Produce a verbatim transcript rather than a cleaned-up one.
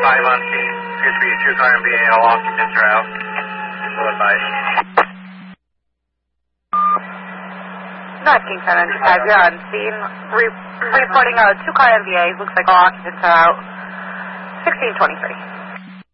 five on scene. Appears to be a two-car M V A, all occupants are out. Will advise. North Kingstown ninety-five, you're on scene. Re- reporting a two-car M V A. Looks like all occupants are out. sixteen twenty-three.